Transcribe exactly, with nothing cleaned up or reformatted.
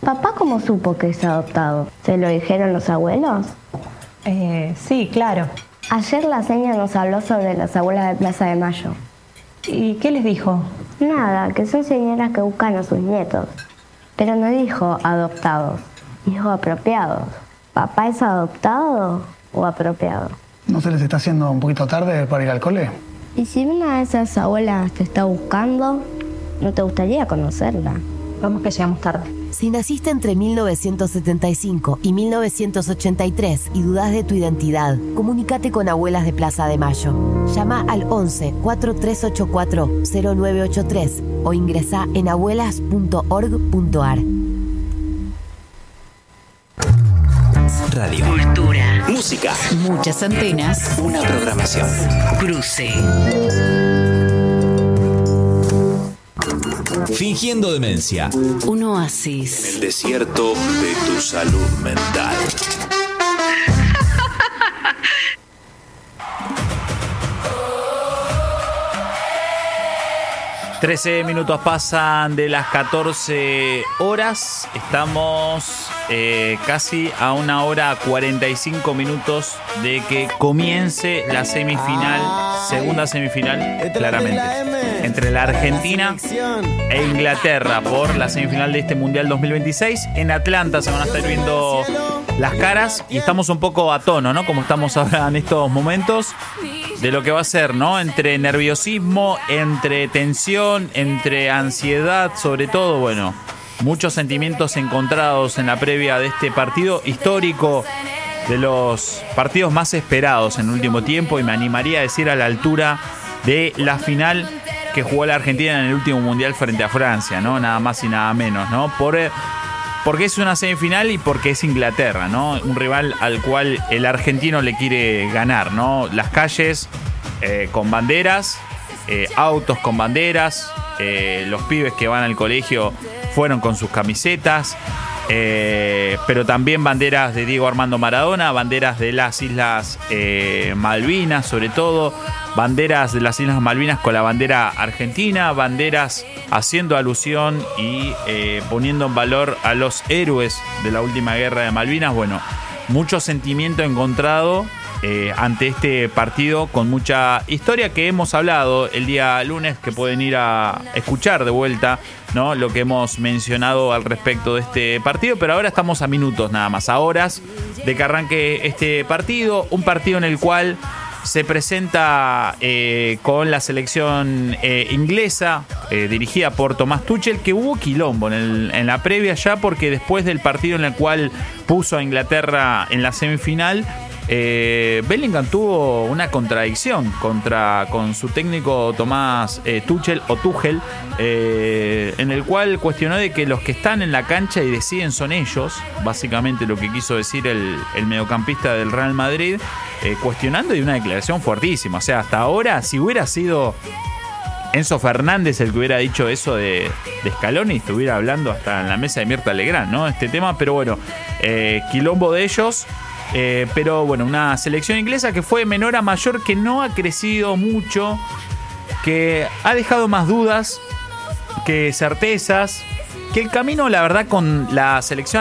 ¿Papá cómo supo que es adoptado? ¿Se lo dijeron los abuelos? Eh, sí, claro. Ayer la señora nos habló sobre las abuelas de Plaza de Mayo. ¿Y qué les dijo? Nada, que son señoras que buscan a sus nietos. Pero no dijo adoptados, dijo apropiados. ¿Papá es adoptado o apropiado? ¿No se les está haciendo un poquito tarde para ir al cole? ¿Y si una de esas abuelas te está buscando, no te gustaría conocerla? Vamos que llegamos tarde. Si naciste entre mil novecientos setenta y cinco y mil novecientos ochenta y tres y dudás de tu identidad, comunícate con Abuelas de Plaza de Mayo. Llama al once, cuatro tres ocho cuatro, cero nueve ocho tres o ingresá en abuelas punto org punto ar. Radio. Cultura. Música. Muchas antenas. Una programación. Cruce. Fingiendo demencia. Un oasis. En el desierto de tu salud mental. trece minutos pasan de las catorce horas. Estamos eh, casi a una hora cuarenta y cinco minutos de que comience la semifinal, segunda semifinal, claramente, entre la Argentina e Inglaterra por la semifinal de este Mundial dos mil veintiséis. En Atlanta se van a estar viendo las caras y estamos un poco a tono, ¿no? Como estamos ahora en estos momentos, de lo que va a ser, ¿no? Entre nerviosismo, entre tensión, entre ansiedad, sobre todo, bueno, muchos sentimientos encontrados en la previa de este partido histórico, de los partidos más esperados en el último tiempo, y me animaría a decir a la altura de la final que jugó la Argentina en el último Mundial frente a Francia, ¿no? Nada más y nada menos, ¿no? Por, porque es una semifinal y porque es Inglaterra, ¿no? Un rival al cual el argentino le quiere ganar, ¿no? Las calles eh, con banderas, eh, autos con banderas, eh, los pibes que van al colegio fueron con sus camisetas, eh, pero también banderas de Diego Armando Maradona, banderas de las Islas eh, Malvinas, sobre todo, banderas de las Islas Malvinas con la bandera argentina, banderas haciendo alusión y eh, poniendo en valor a los héroes de la última guerra de Malvinas. Bueno, mucho sentimiento encontrado eh, ante este partido con mucha historia que hemos hablado el día lunes, que pueden ir a escuchar de vuelta, ¿no? Lo que hemos mencionado al respecto de este partido, pero ahora estamos a minutos nada más, a horas de que arranque este partido, un partido en el cual se presenta eh, con la selección eh, inglesa, eh, dirigida por Thomas Tuchel, que hubo quilombo en, el, en la previa ya, porque después del partido en el cual puso a Inglaterra en la semifinal, eh, Bellingham tuvo una contradicción contra, con su técnico Thomas eh, Tuchel o Tuchel, eh, en el cual cuestionó de que los que están en la cancha y deciden son ellos, básicamente lo que quiso decir el, el mediocampista del Real Madrid, eh, cuestionando, y una declaración fuertísima. O sea, hasta ahora, si hubiera sido Enzo Fernández el que hubiera dicho eso de, de Scaloni, estuviera hablando hasta en la mesa de Mirta Legrand, ¿no? Este tema, pero bueno, eh, quilombo de ellos. Eh, pero bueno, una selección inglesa que fue menor a mayor, que no ha crecido mucho, que ha dejado más dudas que certezas, que el camino, la verdad, con la selección